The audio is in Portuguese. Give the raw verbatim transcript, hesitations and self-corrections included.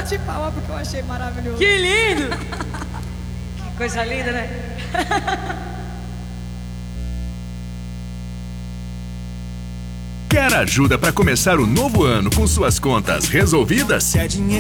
bate palma porque eu achei maravilhoso. Que lindo! Que coisa linda, né? Quer ajuda para começar o novo ano com suas contas resolvidas?